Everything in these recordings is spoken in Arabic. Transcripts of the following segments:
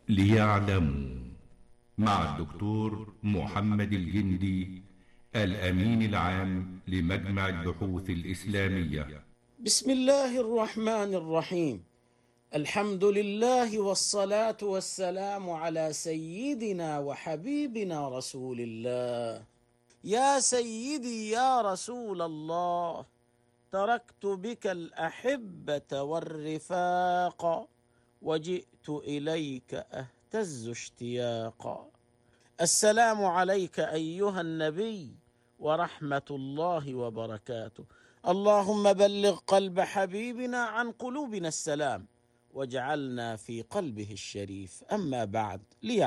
ليعلموا مع الدكتور محمد الجندي، الأمين العام لمجمع البحوث الإسلامية. بسم الله الرحمن الرحيم. الحمد لله والصلاة والسلام على سيدنا وحبيبنا رسول الله. يا سيدي يا رسول الله، تركت بك الأحبة والرفاق، وجئت إليك أهتز اشتياقا. السلام عليك أيها النبي ورحمة الله وبركاته. اللهم بلغ قلب حبيبنا عن قلوبنا السلام، واجعلنا في قلبه الشريف. أما بعد،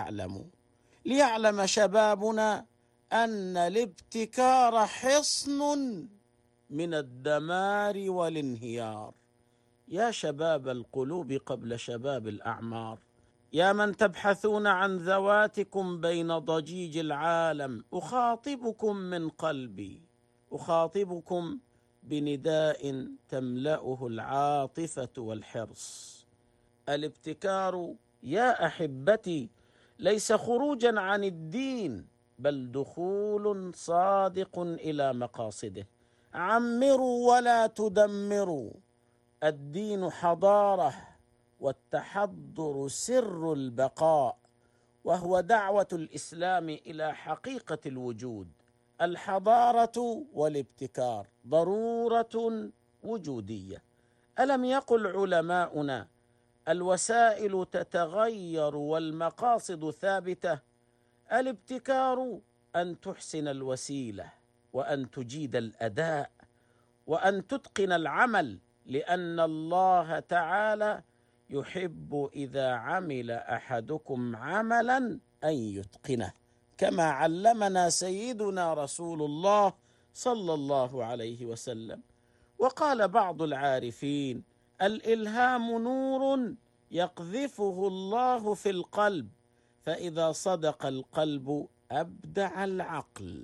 ليعلم شبابنا أن الابتكار حصن من الدمار والانهيار. يا شباب القلوب قبل شباب الأعمار، يا من تبحثون عن ذواتكم بين ضجيج العالم، أخاطبكم من قلبي، أخاطبكم بنداء تملأه العاطفة والحرص. الابتكار يا أحبتي ليس خروجا عن الدين، بل دخول صادق إلى مقاصده. عمروا ولا تدمروا، الدين حضارة والتحضر سر البقاء، وهو دعوة الإسلام إلى حقيقة الوجود. الحضارة والابتكار ضرورة وجودية. ألم يقل علماؤنا: الوسائل تتغير والمقاصد ثابتة؟ الابتكار أن تحسن الوسيلة، وأن تجيد الأداء، وأن تتقن العمل، لأن الله تعالى يحب إذا عمل أحدكم عملا أن يتقنه، كما علمنا سيدنا رسول الله صلى الله عليه وسلم. وقال بعض العارفين: الإلهام نور يقذفه الله في القلب، فإذا صدق القلب أبدع العقل.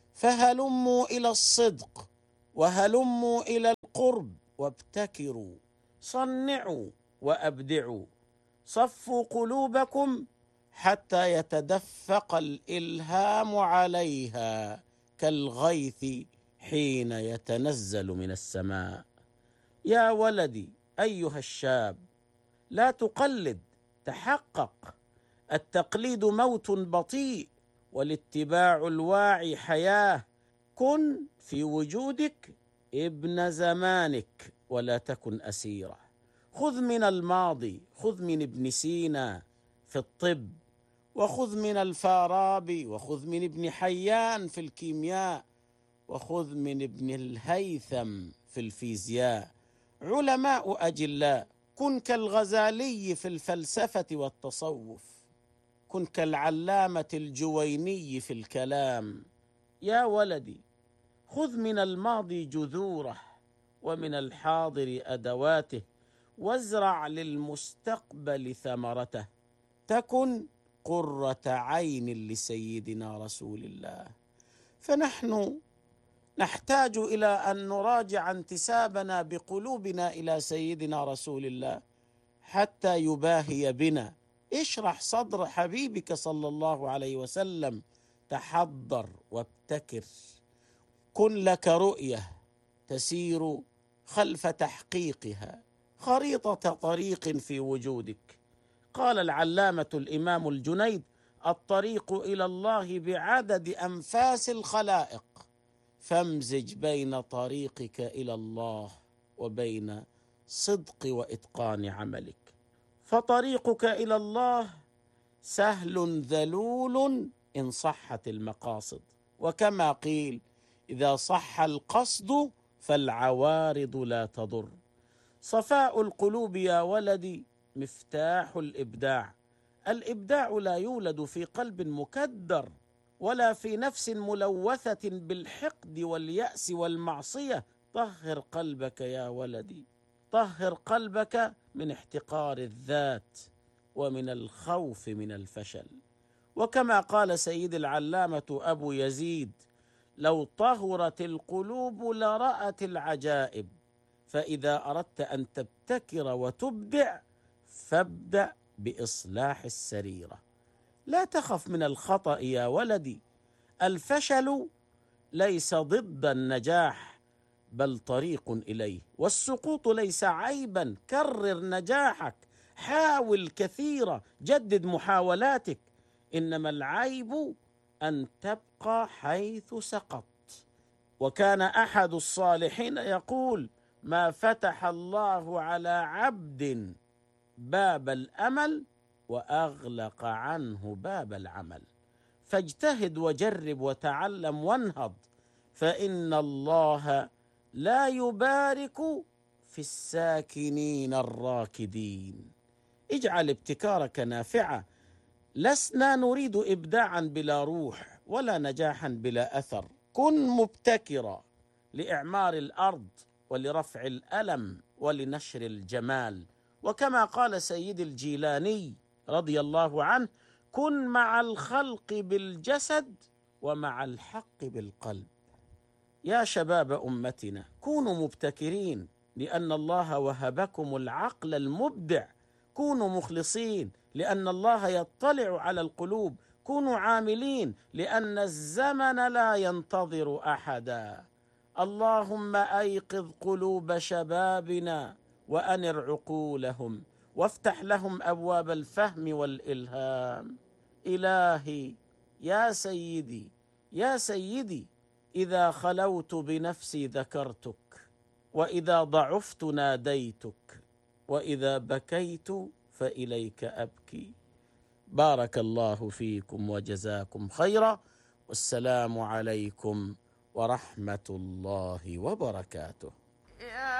فهلموا إلى الصدق، وهلموا إلى القرب، وابتكروا، صنعوا وأبدعوا. صفوا قلوبكم حتى يتدفق الإلهام عليها كالغيث حين يتنزل من السماء. يا ولدي أيها الشاب، لا تقلد، تحقق. التقليد موت بطيء، والاتباع الواعي حياة. كن في وجودك ابن زمانك، ولا تكن أسيرة. خذ من الماضي، خذ من ابن سينا في الطب، وخذ من الفارابي، وخذ من ابن حيان في الكيمياء، وخذ من ابن الهيثم في الفيزياء. علماء أجلاء. كن كالغزالي في الفلسفة والتصوف، كن كالعلامة الجويني في الكلام. يا ولدي، خذ من الماضي جذوره، ومن الحاضر أدواته، وازرع للمستقبل ثمرته. تكن قرة عين لسيدنا رسول الله. فنحن نحتاج إلى أن نراجع انتسابنا بقلوبنا إلى سيدنا رسول الله حتى يباهي بنا. اشرح صدر حبيبك صلى الله عليه وسلم، تحضر وابتكر. كن لك رؤية تسير خلف تحقيقها، خريطة طريق في وجودك. قال العلامة الإمام الجنيد: الطريق إلى الله بعدد أنفاس الخلائق، فامزج بين طريقك إلى الله وبين صدق وإتقان عملك. فطريقك إلى الله سهل ذلول إن صحت المقاصد، وكما قيل: إذا صح القصد فالعوارض لا تضر. صفاء القلوب يا ولدي مفتاح الإبداع. الإبداع لا يولد في قلب مكدر، ولا في نفس ملوثة بالحقد واليأس والمعصية. طهر قلبك يا ولدي، طهر قلبك من احتقار الذات ومن الخوف من الفشل. وكما قال سيد العلامة أبو يزيد: لو طهرت القلوب لرأت العجائب. فإذا أردت أن تبتكر وتبدع، فابدأ بإصلاح السريرة. لا تخف من الخطأ يا ولدي، الفشل ليس ضد النجاح بل طريق إليه، والسقوط ليس عيبا. كرر نجاحك، حاول كثيرا، جدد محاولاتك، إنما العيب أن تبقى حيث سقطت. وكان أحد الصالحين يقول: ما فتح الله على عبد باب الأمل وأغلق عنه باب العمل. فاجتهد وجرب وتعلم وانهض، فإن الله لا يبارك في الساكنين الراكدين. اجعل ابتكارك نافعة. لسنا نريد إبداعا بلا روح ولا نجاحا بلا أثر. كن مبتكرا لإعمار الأرض ولرفع الألم ولنشر الجمال. وكما قال سيدي الجيلاني رضي الله عنه: كن مع الخلق بالجسد ومع الحق بالقلب. يا شباب أمتنا، كونوا مبتكرين لأن الله وهبكم العقل المبدع. كونوا مخلصين لأن الله يطلع على القلوب. كونوا عاملين لأن الزمن لا ينتظر أحدا. اللهم أيقظ قلوب شبابنا وأنر عقولهم وافتح لهم أبواب الفهم والإلهام. إلهي يا سيدي يا سيدي، إذا خلوت بنفسي ذكرتك، وإذا ضعفت ناديتك، وإذا بكيت فإليك أبكي. بارك الله فيكم وجزاكم خيرا، والسلام عليكم ورحمة الله وبركاته.